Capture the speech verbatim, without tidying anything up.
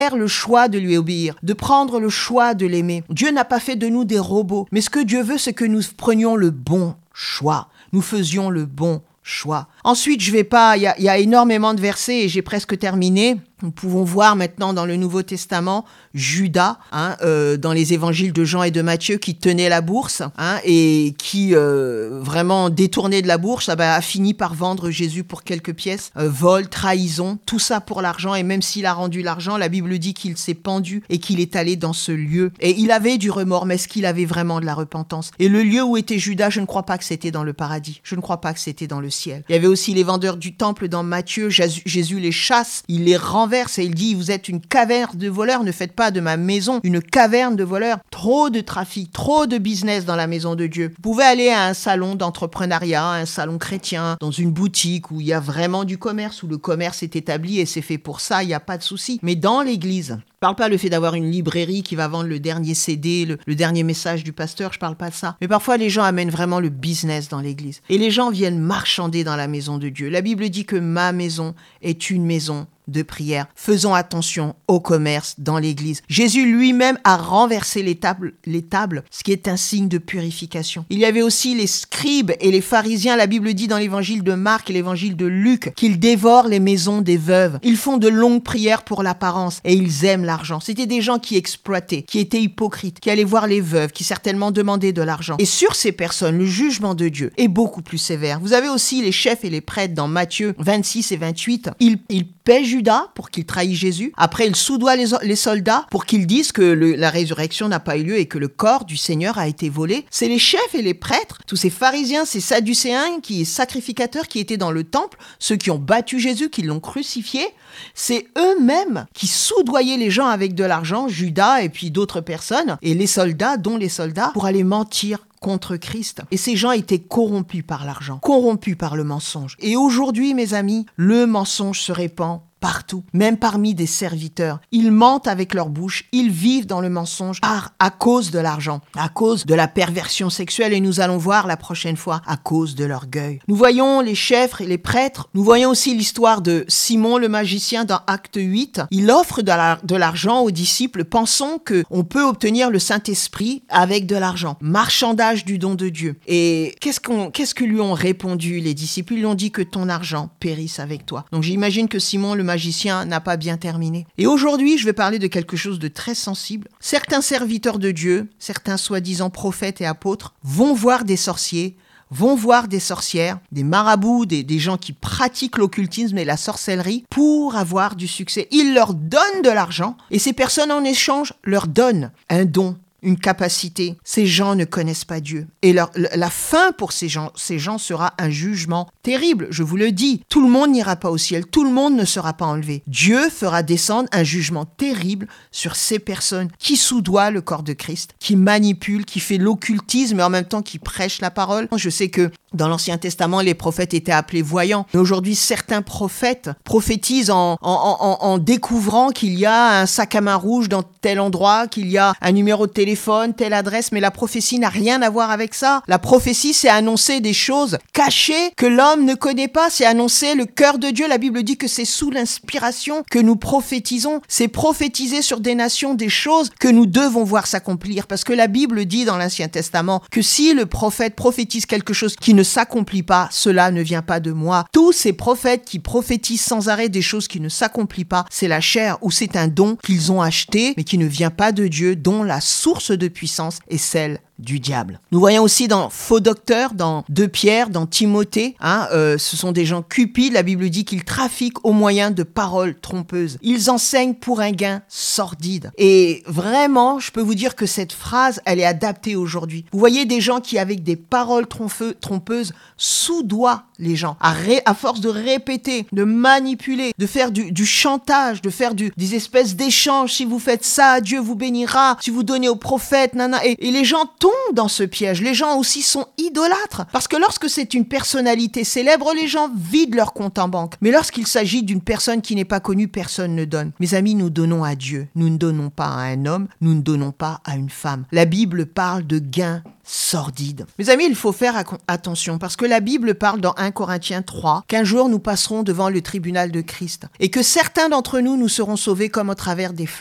le choix de lui obéir, de prendre le choix de l'aimer. Dieu n'a pas fait de nous des robots, mais ce que Dieu veut, c'est que nous prenions le bon choix. Nous faisions le bon choix. Ensuite, je vais pas, il y a, il y a énormément de versets et j'ai presque terminé. Nous pouvons voir maintenant dans le Nouveau Testament Judas, hein, euh, dans les évangiles de Jean et de Matthieu, qui tenait la bourse hein, et qui euh, vraiment détournait de la bourse, ah ben, a fini par vendre Jésus pour quelques pièces, euh, vol, trahison, tout ça pour l'argent. Et même s'il a rendu l'argent, la Bible dit qu'il s'est pendu et qu'il est allé dans ce lieu. Et il avait du remords, mais est-ce qu'il avait vraiment de la repentance? Et le lieu où était Judas, je ne crois pas que c'était dans le paradis. Je ne crois pas que c'était dans le ciel. Il y avait aussi les vendeurs du temple dans Matthieu. Jésus, Jésus les chasse, il les renverse. Et il dit, vous êtes une caverne de voleurs, ne faites pas de ma maison une caverne de voleurs. Trop de trafic, trop de business dans la maison de Dieu. Vous pouvez aller à un salon d'entrepreneuriat, un salon chrétien, dans une boutique où il y a vraiment du commerce, où le commerce est établi et c'est fait pour ça, il n'y a pas de souci. Mais dans l'église, je parle pas le fait d'avoir une librairie qui va vendre le dernier C D, le, le dernier message du pasteur, je parle pas de ça. Mais parfois, les gens amènent vraiment le business dans l'église. Et les gens viennent marchander dans la maison de Dieu. La Bible dit que ma maison est une maison de prière. Faisons attention au commerce dans l'église. Jésus lui-même a renversé les tables, les tables, ce qui est un signe de purification. Il y avait aussi les scribes et les pharisiens. La Bible dit dans l'évangile de Marc et l'évangile de Luc qu'ils dévorent les maisons des veuves. Ils font de longues prières pour l'apparence et ils aiment l'argent. C'était des gens qui exploitaient, qui étaient hypocrites, qui allaient voir les veuves, qui certainement demandaient de l'argent. Et sur ces personnes, le jugement de Dieu est beaucoup plus sévère. Vous avez aussi les chefs et les prêtres dans Matthieu vingt-six et vingt-huit. Ils, ils paient Judas pour qu'il trahisse Jésus. Après, il soudoie les, les soldats pour qu'ils disent que le, la résurrection n'a pas eu lieu et que le corps du Seigneur a été volé. C'est les chefs et les prêtres, tous ces pharisiens, ces sadducéens, qui sacrificateurs qui étaient dans le temple, ceux qui ont battu Jésus, qui l'ont crucifié. C'est eux-mêmes qui soudoyaient les gens avec de l'argent, Judas et puis d'autres personnes, et les soldats, dont les soldats, pour aller mentir contre Christ. Et ces gens étaient corrompus par l'argent, corrompus par le mensonge. Et aujourd'hui, mes amis, le mensonge se répand partout, même parmi des serviteurs. Ils mentent avec leur bouche, ils vivent dans le mensonge par, à cause de l'argent, à cause de la perversion sexuelle, et nous allons voir la prochaine fois, à cause de l'orgueil. Nous voyons les chefs et les prêtres, nous voyons aussi l'histoire de Simon le magicien dans Acte huit. Il offre de, la, de l'argent aux disciples, pensant qu'on peut obtenir le Saint-Esprit avec de l'argent. Marchandage du don de Dieu. Et qu'est-ce, qu'on, qu'est-ce que lui ont répondu les disciples? Ils lui ont dit que ton argent périsse avec toi. Donc j'imagine que Simon le magicien n'a pas bien terminé. Et aujourd'hui, je vais parler de quelque chose de très sensible. Certains serviteurs de Dieu, certains soi-disant prophètes et apôtres, vont voir des sorciers, vont voir des sorcières, des marabouts, des, des gens qui pratiquent l'occultisme et la sorcellerie pour avoir du succès. Ils leur donnent de l'argent et ces personnes en échange leur donnent un don, une capacité. Ces gens ne connaissent pas Dieu. Et leur, la fin pour ces gens, ces gens sera un jugement terrible. Je vous le dis, tout le monde n'ira pas au ciel. Tout le monde ne sera pas enlevé. Dieu fera descendre un jugement terrible sur ces personnes qui soudoient le corps de Christ, qui manipulent, qui fait l'occultisme et en même temps qui prêchent la parole. Je sais que dans l'Ancien Testament, les prophètes étaient appelés voyants. Mais aujourd'hui, certains prophètes prophétisent en, en, en, en découvrant qu'il y a un sac à main rouge dans tel endroit, qu'il y a un numéro de téléphone, telle adresse, mais la prophétie n'a rien à voir avec ça. La prophétie, c'est annoncer des choses cachées que l'homme ne connaît pas, c'est annoncer le cœur de Dieu. La Bible dit que c'est sous l'inspiration que nous prophétisons. C'est prophétiser sur des nations des choses que nous devons voir s'accomplir. Parce que la Bible dit dans l'Ancien Testament que si le prophète prophétise quelque chose qui ne s'accomplit pas, cela ne vient pas de moi. Tous ces prophètes qui prophétisent sans arrêt des choses qui ne s'accomplissent pas, c'est la chair ou c'est un don qu'ils ont acheté, mais qui ne vient pas de Dieu, dont la source de puissance est celle du diable. Nous voyons aussi dans Faux Docteurs, dans deux Pierre, dans Timothée, hein, euh, ce sont des gens cupides. La Bible dit qu'ils trafiquent au moyen de paroles trompeuses. Ils enseignent pour un gain sordide. Et vraiment, je peux vous dire que cette phrase, elle est adaptée aujourd'hui. Vous voyez des gens qui, avec des paroles trompeux, trompeuses, soudoient les gens, à, ré, à force de répéter, de manipuler, de faire du, du chantage, de faire du, des espèces d'échanges. Si vous faites ça, Dieu vous bénira. Si vous donnez au prophète, nana. Et, et les gens tombent dans ce piège. Les gens aussi sont idolâtres. Parce que lorsque c'est une personnalité célèbre, les gens vident leur compte en banque. Mais lorsqu'il s'agit d'une personne qui n'est pas connue, personne ne donne. Mes amis, nous donnons à Dieu. Nous ne donnons pas à un homme. Nous ne donnons pas à une femme. La Bible parle de gain sordide. Mes amis, il faut faire attention parce que la Bible parle dans premier Corinthiens trois qu'un jour nous passerons devant le tribunal de Christ et que certains d'entre nous nous seront sauvés comme au travers des